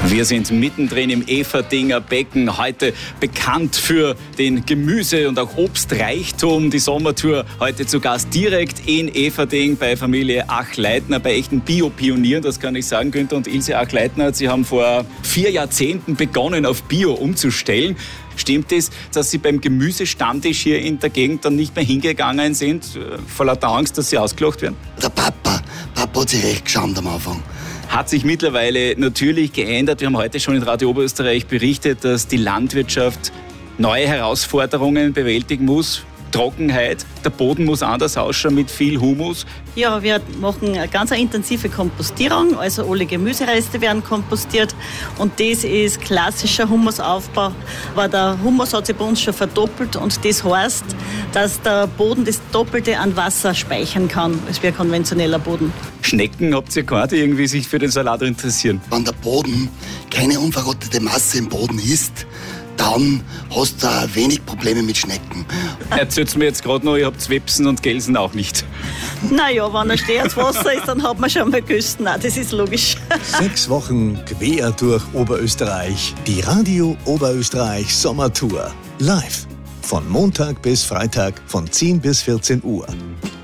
Wir sind mittendrin im Eferdinger Becken, heute bekannt für den Gemüse- und auch Obstreichtum. Die Sommertour heute zu Gast direkt in Eferding bei Familie Ach-Leitner, bei echten Bio-Pionieren, das kann ich sagen. Günther und Ilse Ach-Leitner, Sie haben vor 4 Jahrzehnten begonnen, auf Bio umzustellen. Stimmt es, dass Sie beim Gemüsestammtisch hier in der Gegend dann nicht mehr hingegangen sind, vor lauter Angst, dass Sie ausgelacht werden? Der Papa hat sich recht geschämt am Anfang. Hat sich mittlerweile natürlich geändert. Wir haben heute schon in Radio Oberösterreich berichtet, dass die Landwirtschaft neue Herausforderungen bewältigen muss. Trockenheit, der Boden muss anders ausschauen mit viel Humus. Ja, wir machen eine ganz intensive Kompostierung, also alle Gemüsereste werden kompostiert und das ist klassischer Humusaufbau, weil der Humus hat sich bei uns schon verdoppelt und das heißt, dass der Boden das Doppelte an Wasser speichern kann, als wie ein konventioneller Boden. Schnecken habt ihr keine, die irgendwie sich für den Salat interessieren? Wenn der Boden keine unverrottete Masse im Boden ist, dann hast du auch wenig Probleme mit Schnecken. Erzählt mir jetzt gerade noch, ihr habt Websen und Gelsen auch nicht. Naja, wenn ein stehendes Wasser ist, dann hat man schon mal Küsten. Nein, das ist logisch. 6 Wochen quer durch Oberösterreich. Die Radio Oberösterreich Sommertour. Live. Von Montag bis Freitag von 10 bis 14 Uhr.